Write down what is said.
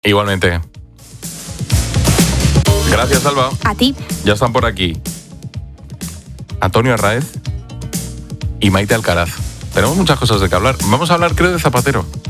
Igualmente. Gracias, Alba. A ti. Ya están por aquí Antonio Arraez y Maite Alcaraz. Tenemos muchas cosas de que hablar. Vamos a hablar, creo, de Zapatero.